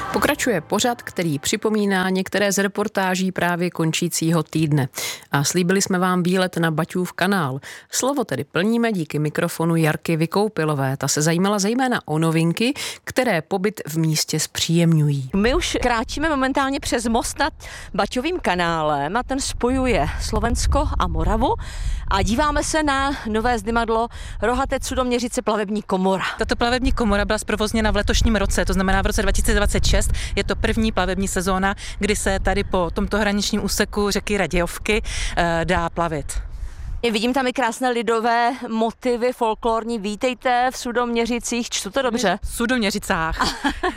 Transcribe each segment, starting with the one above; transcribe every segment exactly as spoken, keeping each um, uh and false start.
Pokračuje pořad, který připomíná některé z reportáží právě končícího týdne. A slíbili jsme vám výlet na Baťův kanál. Slovo tedy plníme díky mikrofonu Jarky Vykoupilové. Ta se zajímala zejména o novinky, které pobyt v místě zpříjemňují. My už kráčíme momentálně přes most nad Baťovým kanálem a ten spojuje Slovensko a Moravu a díváme se na nové zdymadlo Rohatec Sudoměřice plavební komora. Tato plavební komora byla zprovozněna v letošním roce, to znamená v roce dva tisíce dvacet šest. Je to první plavební sezóna, kdy se tady po tomto hraničním úseku řeky Radějovky e, dá plavit. Vidím tam i krásné lidové motivy folklorní. Vítejte v Sudoměřicích, čtu to dobře? V Sudoměřicách.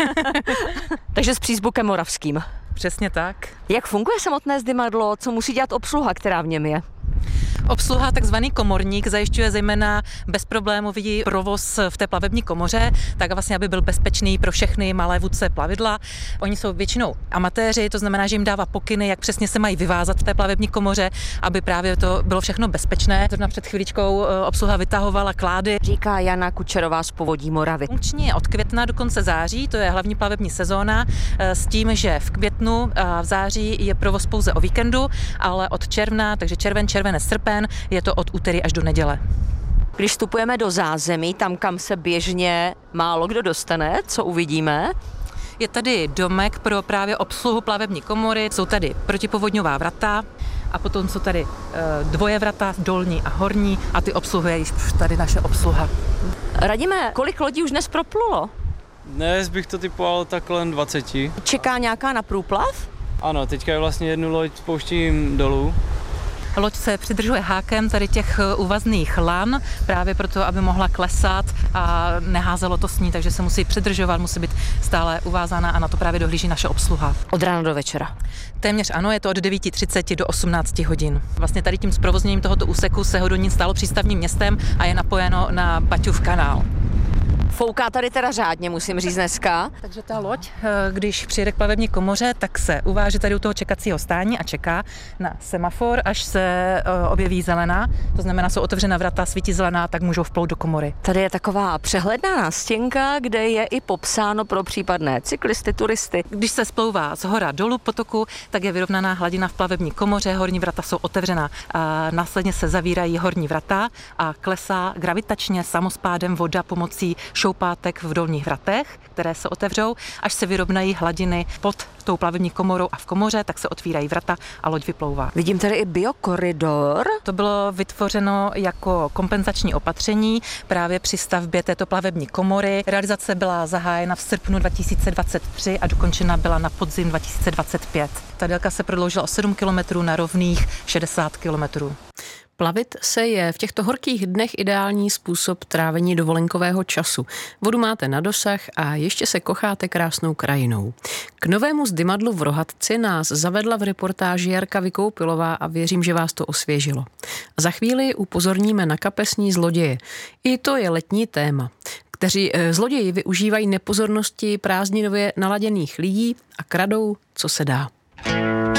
Takže s přízvukem moravským. Přesně tak. Jak funguje samotné zdymadlo? Co musí dělat obsluha, která v něm je? Obsluha, takzvaný komorník, zajišťuje zejména bezproblémový provoz v té plavební komoře, tak vlastně, aby byl bezpečný pro všechny malé vůdce plavidla. Oni jsou většinou amatéři, to znamená, že jim dává pokyny, jak přesně se mají vyvázat v té plavební komoře, aby právě to bylo všechno bezpečné. Zrovna před chvíličkou obsluha vytahovala klády. Říká Jana Kučerová z Povodí Moravy. Funkční je od května do konce září, to je hlavní plavební sezóna, s tím, že v květnu a v září je provoz pouze o víkendu, ale od června, takže červen, červenec, srpen, je to od úterý až do neděle. Když vstupujeme do zázemí, tam, kam se běžně málo kdo dostane, co uvidíme? Je tady domek pro právě obsluhu plavební komory, jsou tady protipovodňová vrata a potom jsou tady e, dvoje vrata, dolní a horní, a ty obsluhuje již tady naše obsluha. Radíme, kolik lodí už dnes proplulo? Dnes bych to typoval tak len dvacet. Čeká nějaká na průplav? Ano, teďka je vlastně jednu loď pouštím dolů. Loď se přidržuje hákem tady těch úvazných lan, právě proto, aby mohla klesat a neházelo to s ní, takže se musí přidržovat, musí být stále uvázaná a na to právě dohlíží naše obsluha. Od rána do večera? Téměř ano, je to od devět třicet do osmnáct hodin. Vlastně tady tím zprovozněním tohoto úseku se Hodonín stalo přístavním městem a je napojeno na Baťův kanál. Fouká tady teda řádně, musím říct dneska. Takže ta loď, když přijede k plavební komoře, tak se uváží tady u toho čekacího stání a čeká na semafor, až se objeví zelená. To znamená, jsou otevřena vrata, svítí zelená, tak můžou vplout do komory. Tady je taková přehledná nástěnka, kde je i popsáno pro případné cyklisty, turisty. Když se splouvá z hora dolů potoku, tak je vyrovnaná hladina v plavební komoře, horní vrata jsou otevřena. A následně se zavírají horní vrata a klesá gravitačně samospádem voda pomocí šoupátek v dolních vratech, které se otevřou, až se vyrovnají hladiny pod tou plavební komorou a v komoře, tak se otvírají vrata a loď vyplouvá. Vidím tady i biokoridor. To bylo vytvořeno jako kompenzační opatření právě při stavbě této plavební komory. Realizace byla zahájena v srpnu dva tisíce dvacet tři a dokončena byla na podzim dva tisíce dvacet pět. Ta délka se prodloužila o sedm kilometrů na rovných šedesát kilometrů. Plavit se je v těchto horkých dnech ideální způsob trávení dovolenkového času. Vodu máte na dosah a ještě se kocháte krásnou krajinou. K novému zdymadlu v Rohatci nás zavedla v reportáži Jarka Vykoupilová a věřím, že vás to osvěžilo. A za chvíli upozorníme na kapesní zloděje. I to je letní téma, kteří zloději využívají nepozornosti prázdninově naladěných lidí a kradou, co se dá.